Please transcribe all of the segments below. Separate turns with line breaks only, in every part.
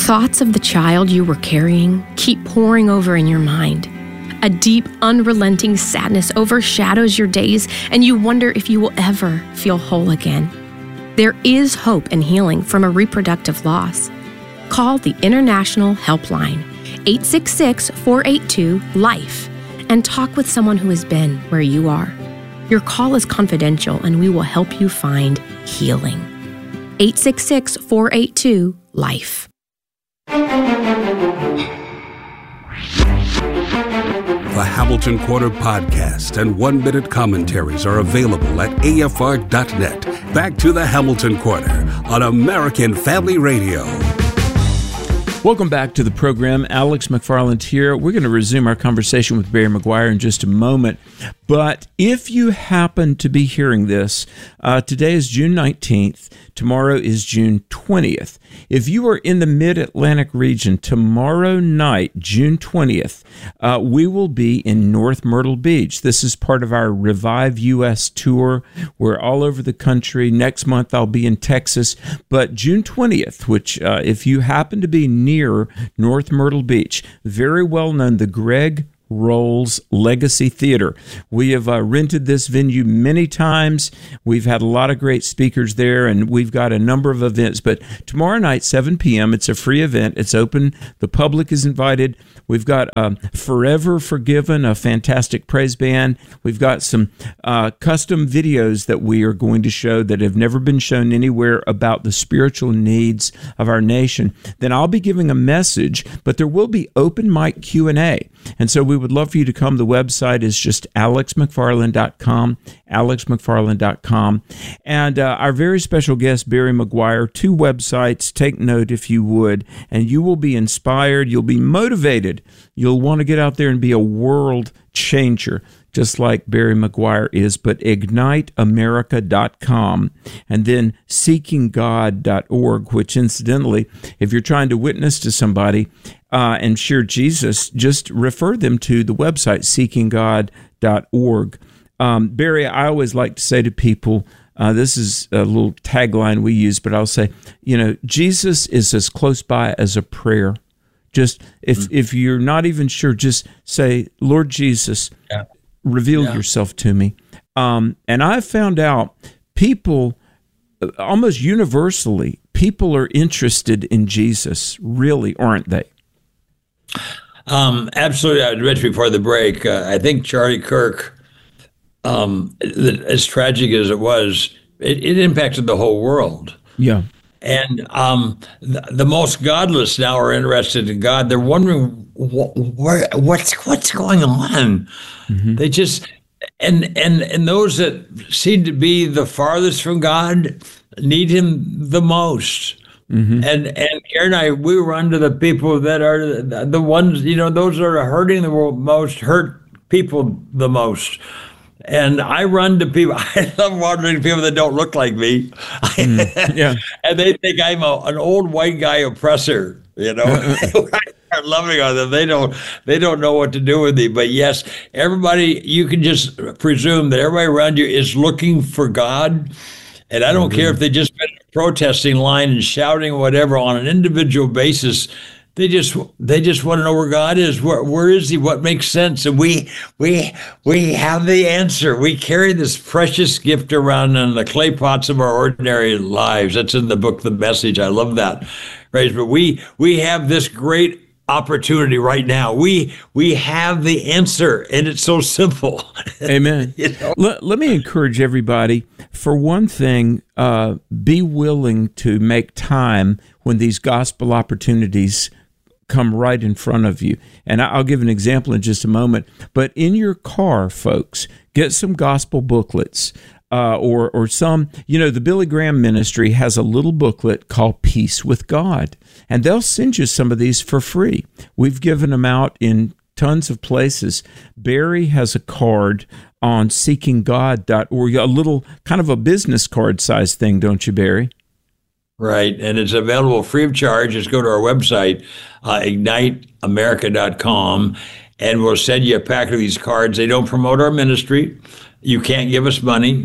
Thoughts of the child you were carrying keep pouring over in your mind. A deep, unrelenting sadness overshadows your days, and you wonder if you will ever feel whole again. There is hope and healing from a reproductive loss. Call the International Helpline, 866-482-LIFE, and talk with someone who has been where you are. Your call is confidential, and we will help you find healing. 866-482-LIFE.
The Hamilton Quarter podcast and one-minute commentaries are available at AFR.net. Back to the Hamilton Quarter on American Family Radio.
Welcome back to the program. Alex McFarland here. We're going to resume our conversation with Barry McGuire in just a moment. But if you happen to be hearing this, today is June 19th. Tomorrow is June 20th. If you are in the Mid-Atlantic region, tomorrow night, June 20th, we will be in North Myrtle Beach. This is part of our Revive US tour. We're all over the country. Next month, I'll be in Texas. But June 20th, which if you happen to be near North Myrtle Beach, very well known, the Greg Rolls Legacy Theater. We have rented this venue many times. We've had a lot of great speakers there, and we've got a number of events. But tomorrow night, 7 p.m., it's a free event. It's open. The public is invited. We've got Forever Forgiven, a fantastic praise band. We've got some custom videos that we are going to show that have never been shown anywhere about the spiritual needs of our nation. Then I'll be giving a message, but there will be open mic Q&A. And so we would love for you to come. The website is just alexmcfarland.com, alexmcfarland.com. And our very special guest, Barry McGuire, 2 websites. Take note if you would, and you will be inspired. You'll be motivated. You'll want to get out there and be a world changer, just like Barry McGuire is, but igniteamerica.com, and then seekinggod.org, which incidentally, if you're trying to witness to somebody and share Jesus, just refer them to the website, seekinggod.org. Barry, I always like to say to people, this is a little tagline we use, but I'll say, Jesus is as close by as a prayer. Just if you're not even sure, just say, Lord Jesus, reveal yourself to me. And I've found out people, almost universally, people are interested in Jesus, really, aren't they?
Absolutely. I mentioned before the break, I think Charlie Kirk, as tragic as it was, it impacted the whole world.
Yeah.
And the most godless now are interested in God. They're wondering what's going on. Mm-hmm. They just and those that seem to be the farthest from God need Him the most. Mm-hmm. And Karen and I, we run to the people that are the ones, those that are hurting the world most, hurt people the most. And I run to people. I love wandering to people that don't look like me. Yeah. And they think I'm an old white guy oppressor, I start loving on them. They don't know what to do with me. But yes, everybody, you can just presume that everybody around you is looking for God. And I don't care if they just been in a protesting line and shouting whatever on an individual basis. They just want to know where God is. Where is He? What makes sense? And we have the answer. We carry this precious gift around in the clay pots of our ordinary lives. That's in the book, The Message. I love that. Right? But we have this great opportunity right now. We have the answer, and it's so simple.
Amen. Let me encourage everybody. For one thing, be willing to make time when these gospel opportunities come right in front of you. And I'll give an example in just a moment. But in your car, folks, get some gospel booklets. Or some, the Billy Graham Ministry has a little booklet called Peace with God, and they'll send you some of these for free. We've given them out in tons of places. Barry has a card on seekinggod.org, a little kind of a business card size thing, don't you, Barry?
Right, and it's available free of charge. Just go to our website, igniteamerica.com, and we'll send you a pack of these cards. They don't promote our ministry. You can't give us money.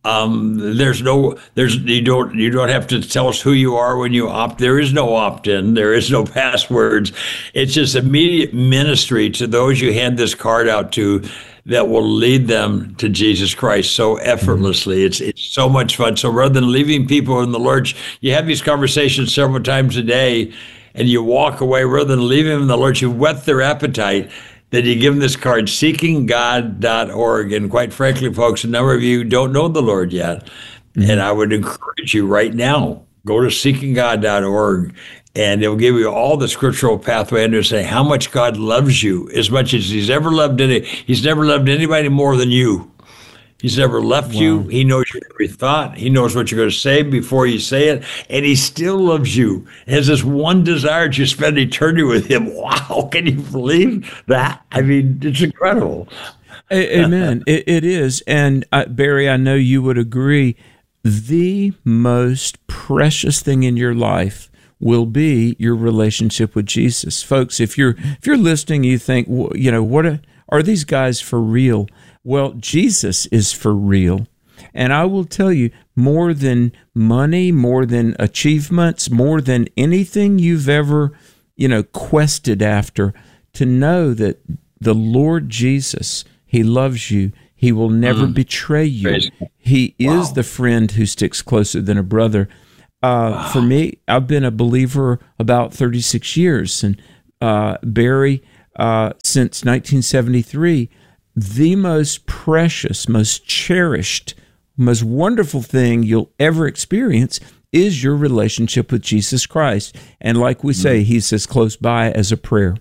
You don't have to tell us who you are when you opt. There is no opt-in. There is no passwords. It's just immediate ministry to those you hand this card out to that will lead them to Jesus Christ so effortlessly. It's so much fun. So rather than leaving people in the lurch, you have these conversations several times a day, and you walk away. Rather than leaving them in the lurch, you whet their appetite. Then you give them this card, seekinggod.org. And quite frankly, folks, a number of you don't know the Lord yet. And I would encourage you right now, go to seekinggod.org, and it'll give you all the scriptural pathway to say how much God loves you as much as he's ever loved He's never loved anybody more than you. He's never left you. He knows your every thought. He knows what you're going to say before you say it. And he still loves you. He has this one desire to spend eternity with him. Wow. Can you believe that? I mean, it's incredible.
Amen. It is. And Barry, I know you would agree, the most precious thing in your life will be your relationship with Jesus. Folks, if you're listening, you think, what are these guys for real? Well, Jesus is for real. And I will tell you, more than money, more than achievements, more than anything you've ever, quested after, to know that the Lord Jesus, he loves you. He will never betray you. He is the friend who sticks closer than a brother. For me, I've been a believer about 36 years. And Barry, since 1973, the most precious, most cherished, most wonderful thing you'll ever experience is your relationship with Jesus Christ. And like we say, he's as close by as a prayer.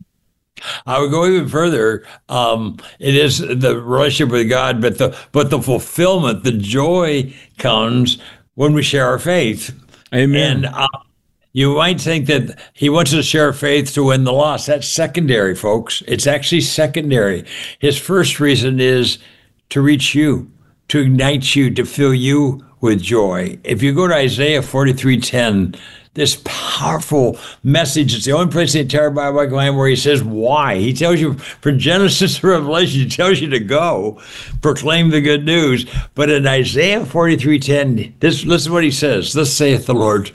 I would go even further. It is the relationship with God, but the fulfillment, the joy comes when we share our faith.
Amen.
And you might think that he wants us to share faith to win the lost. That's secondary, folks. It's actually secondary. His first reason is to reach you, to ignite you, to fill you with joy. If you go to Isaiah 43:10, this powerful message, it's the only place in the entire Bible I can find where he says why. He tells you, from Genesis to Revelation, he tells you to go proclaim the good news. But in Isaiah 43:10, listen to what he says. Thus saith the Lord,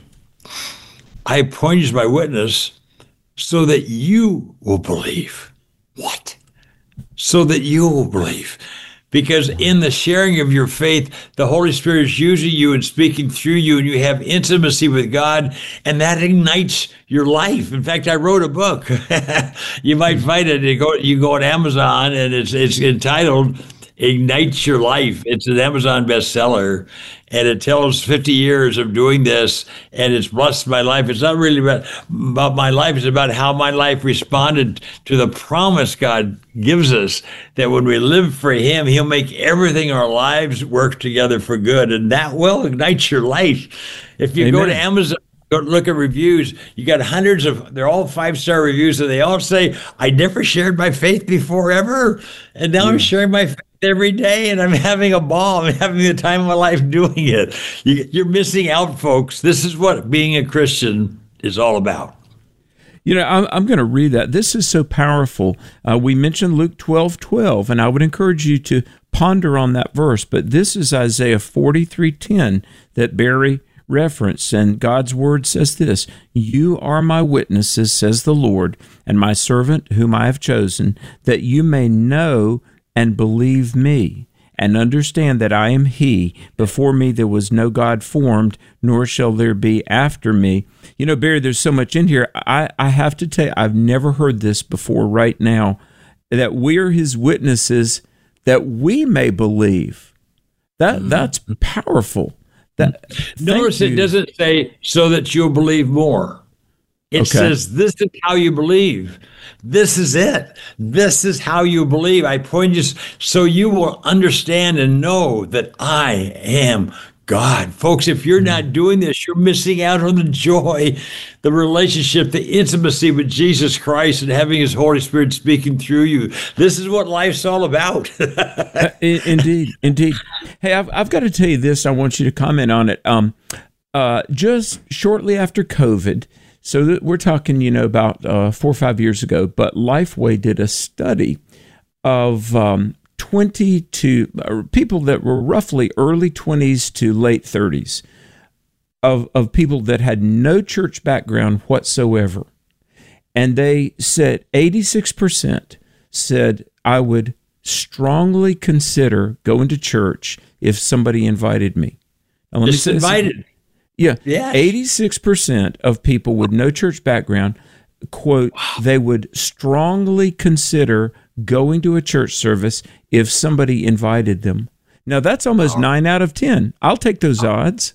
I appoint you as my witness so that you will believe. What? So that you will believe. Because in the sharing of your faith, the Holy Spirit is using you and speaking through you, and you have intimacy with God, and that ignites your life. In fact, I wrote a book. You might find it. You go on Amazon, and it's entitled Ignites Your Life. It's an Amazon bestseller, and it tells 50 years of doing this, and it's blessed my life. It's not really about my life. It's about how my life responded to the promise God gives us, that when we live for him, he'll make everything in our lives work together for good, and that will ignite your life. If you go to Amazon, go look at reviews, you got hundreds they're all 5-star reviews, and they all say, I never shared my faith before ever, and now I'm sharing my faith every day, and I'm having a ball. I'm having the time of my life doing it. You're missing out, folks. This is what being a Christian is all about.
I'm going to read that. This is so powerful. We mentioned Luke 12:12, and I would encourage you to ponder on that verse, but this is Isaiah 43:10 that Barry referenced, and God's word says this, you are my witnesses, says the Lord, and my servant whom I have chosen, that you may know and believe me, and understand that I am he. Before me there was no God formed, nor shall there be after me. Barry, there's so much in here. I have to tell you, I've never heard this before right now, that we're his witnesses, that we may believe. That's powerful.
Notice it doesn't say so that you'll believe more. It says this is how you believe. This is it. This is how you believe. I point you so you will understand and know that I am God. Folks, if you're not doing this, you're missing out on the joy, the relationship, the intimacy with Jesus Christ, and having his Holy Spirit speaking through you. This is what life's all about.
Indeed. Hey, I've got to tell you this. I want you to comment on it. Just shortly after COVID, so we're talking, about 4 or 5 years ago, but Lifeway did a study of 20 to people that were roughly early 20s to late 30s of people that had no church background whatsoever. And they said 86% said, I would strongly consider going to church if somebody invited me. Now, let
Just
me say
invited.
Yeah,
Yes.
86% of people with no church background, quote, they would strongly consider going to a church service if somebody invited them. Now, that's almost 9 out of 10. I'll take those odds.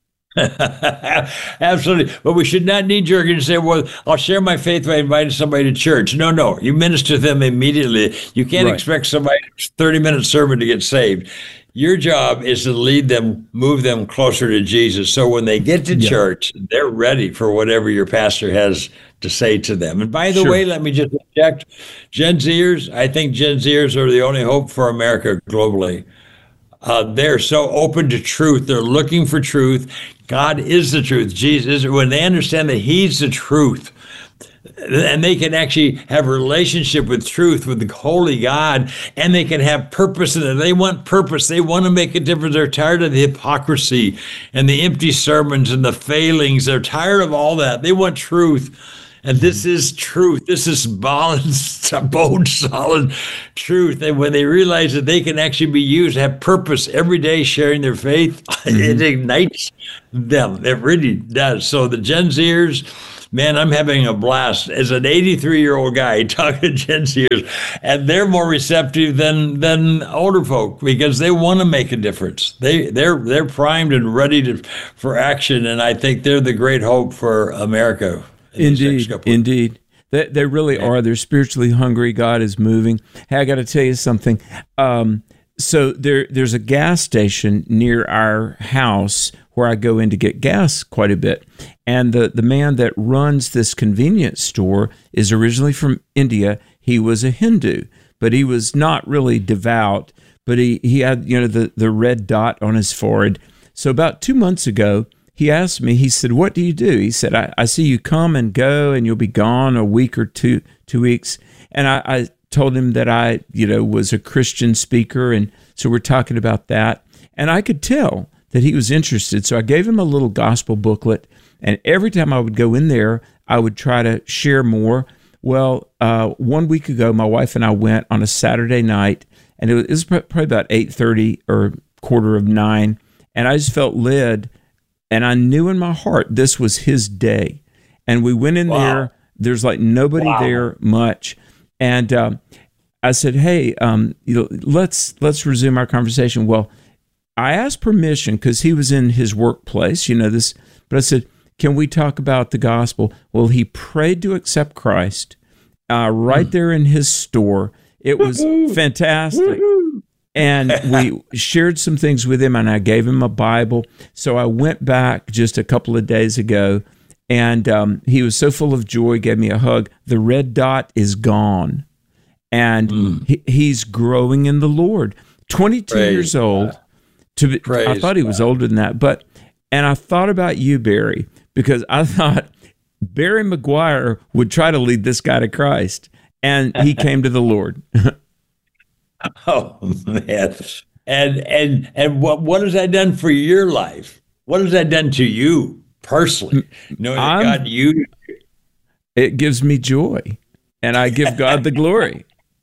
Absolutely. But we should not knee-jerk and say, well, I'll share my faith by inviting somebody to church. No. You minister to them immediately. You can't
Right.
expect somebody's 30-minute sermon to get saved. Your job is to lead them, move them closer to Jesus. So when they get to church, they're ready for whatever your pastor has to say to them. And by the
Sure.
way, let me just interject, Gen Zers, I think Gen Zers are the only hope for America globally. They're so open to truth. They're looking for truth. God is the truth. Jesus, when they understand that He's the truth, and they can actually have a relationship with truth, with the holy God, and they can have purpose in it. They want purpose. They want to make a difference. They're tired of the hypocrisy and the empty sermons and the failings. They're tired of all that. They want truth. And this is truth. This is bone solid truth. And when they realize that they can actually be used, have purpose every day, sharing their faith, it ignites them. It really does. So the Gen Zers, man, I'm having a blast as an 83-year-old guy talking to Gen Zers, and they're more receptive than older folk because they want to make a difference. They're primed and ready for action, and I think they're the great hope for America.
Indeed. They really are. They're spiritually hungry. God is moving. Hey, I got to tell you something. So there's a gas station near our house where I go in to get gas quite a bit. And the man that runs this convenience store is originally from India. He was a Hindu, but he was not really devout. But he had, the red dot on his forehead. So about 2 months ago, he asked me, he said, what do you do? He said, I see you come and go and you'll be gone a week or 2 weeks. And I told him that I, was a Christian speaker. And so we're talking about that. And I could tell that he was interested. So I gave him a little gospel booklet. And every time I would go in there, I would try to share more. Well, 1 week ago, my wife and I went on a Saturday night, and it was probably about 8:30 or 8:45. And I just felt led. And I knew in my heart this was his day. And we went in there. There's like nobody there much. And I said, hey, let's resume our conversation. Well, I asked permission because he was in his workplace, this. But I said, can we talk about the gospel? Well, he prayed to accept Christ right there in his store. It was fantastic. And we shared some things with him, and I gave him a Bible. So I went back just a couple of days ago, and he was so full of joy, gave me a hug. The red dot is gone, and he's growing in the Lord. 22 years old. I thought he was older than that, and I thought about you, Barry, because I thought Barry McGuire would try to lead this guy to Christ, and he came to the Lord.
Oh man! And what has that done for your life? What has that done to you personally? Knowing that God used you.
It gives me joy, and I give God the glory.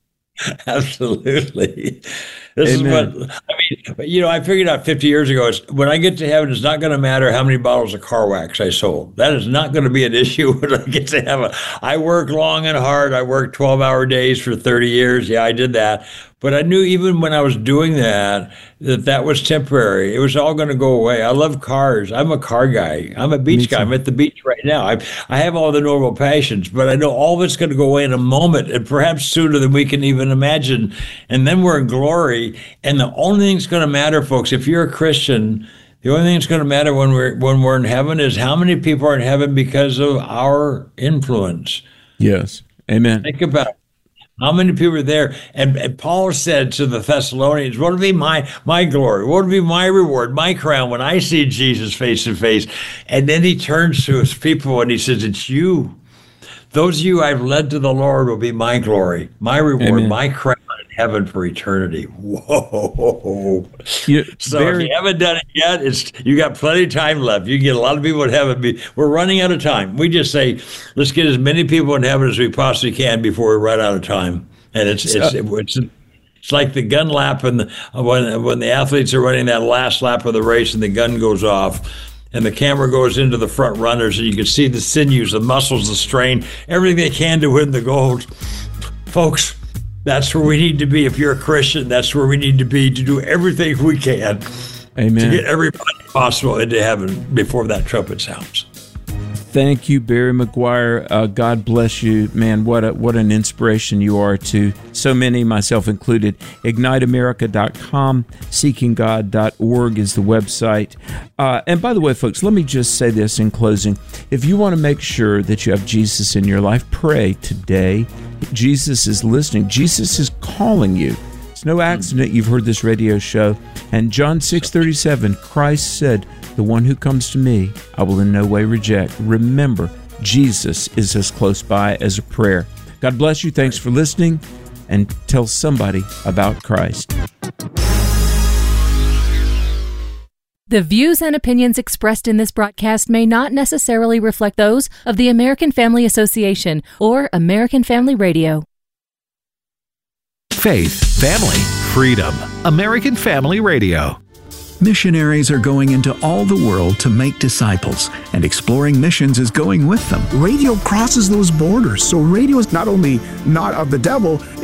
Absolutely. This
Amen.
is what I figured out 50 years ago is when I get to heaven, it's not going to matter how many bottles of car wax I sold. That is not going to be an issue when I get to heaven. I work long and hard. I worked 12-hour days for 30 years. Yeah, I did that. But I knew even when I was doing that was temporary. It was all going to go away. I love cars. I'm a car guy. I'm a beach guy. I'm at the beach right now. I have all the normal passions, but I know all of it's going to go away in a moment, and perhaps sooner than we can even imagine. And then we're in glory. And the only thing that's going to matter, folks, if you're a Christian, the only thing that's going to matter when we're in heaven is how many people are in heaven because of our influence.
Yes. Amen.
Think about it. How many people are there? And Paul said to the Thessalonians, what would be my glory? What would be my reward, my crown when I see Jesus face to face? And then he turns to his people and he says, it's you. Those of you I've led to the Lord will be my glory, my reward,
Amen.
my crown in heaven for eternity. Whoa. So if you haven't done it yet, you got plenty of time left. You get a lot of people in heaven. We're running out of time. We just say, let's get as many people in heaven as we possibly can before we run out of time. And it's like the gun lap, and when the athletes are running that last lap of the race and the gun goes off, and the camera goes into the front runners, and you can see the sinews, the muscles, the strain, everything they can to win the gold. Folks, that's where we need to be. If you're a Christian, that's where we need to be, to do everything we can
Amen.
to get everybody possible into heaven before that trumpet sounds.
Thank you, Barry McGuire. God bless you, man. What an inspiration you are to so many, myself included. IgniteAmerica.com, SeekingGod.org is the website. And by the way, folks, let me just say this in closing. If you want to make sure that you have Jesus in your life, pray today. Jesus is listening. Jesus is calling you. It's no accident you've heard this radio show. And John 6:37, Christ said, "The one who comes to me, I will in no way reject." Remember, Jesus is as close by as a prayer. God bless you. Thanks for listening, and tell somebody about Christ.
The views and opinions expressed in this broadcast may not necessarily reflect those of the American Family Association or American Family Radio.
Faith, family, freedom. American Family Radio.
Missionaries are going into all the world to make disciples, and Exploring Missions is going with them.
Radio crosses those borders, so radio is not only not of the devil,